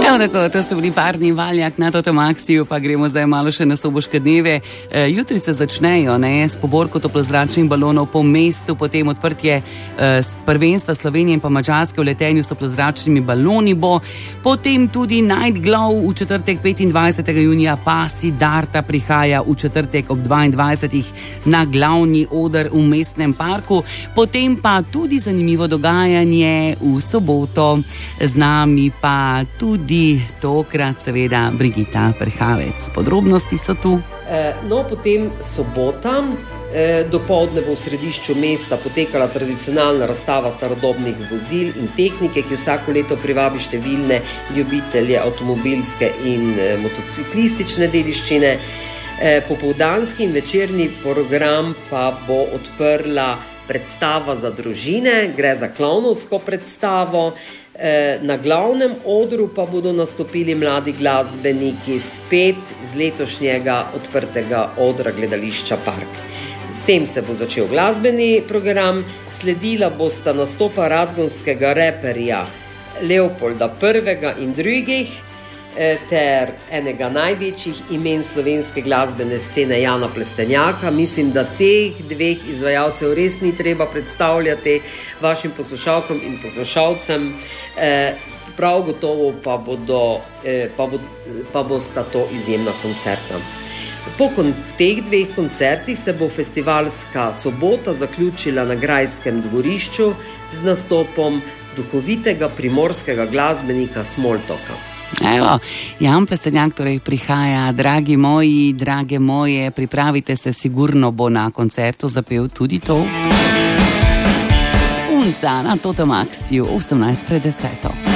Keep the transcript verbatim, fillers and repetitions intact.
Evo tako, to so bili Parni in Valjak na Totomaksiju, pa gremo zdaj malo še na Soboške dneve. E, jutri se začnejo ne, s povorko toplozračnih balonov po mestu, potem odprtje e, prvenstva Slovenije in pa Madžarske v letenju s toplozračnimi baloni bo, potem tudi Night Glow v četrtek petindvajsetega junija, pa Siddharta prihaja v četrtek ob dvaindvajsetih na glavni oder v mestnem parku, potem pa tudi zanimivo dogajanje v soboto, z nami pa tudi tokrat seveda Brigita Prhavec. Podrobnosti so tu. E, no, potem sobota, e, dopoldne bo v središču mesta potekala tradicionalna razstava starodobnih vozil in tehnike, ki vsako leto privabi številne ljubitelje avtomobilske in e, motociklistične dediščine. E, popoldanski in večerni program pa bo odprla predstava za družine, gre za klovnovsko predstavo. Na glavnem odru pa bodo nastopili mladi glasbeniki spet z letošnjega odprtega odra gledališča Park. S tem se bo začel glasbeni program, sledila bosta nastopa radgonskega reperja Leopolda prvega in drugih ter enega največjih imen slovenske glasbene scene Jana Plestenjaka. Mislim, da teh dveh izvajalcev res ni treba predstavljati vašim poslušalkam in poslušalcem. Prav gotovo pa bodo, pa bo, pa bosta to izjemna koncerta. Po teh dveh koncertih se bo festivalska sobota zaključila na Grajskem dvorišču z nastopom duhovitega primorskega glasbenika Smoltoka. Evo, Jan Plestenjak torej prihaja, dragi moji, drage moje, pripravite se, sigurno bo na koncertu zapel tudi to. Punca na Totomaksiju, osemnajst pred deseto.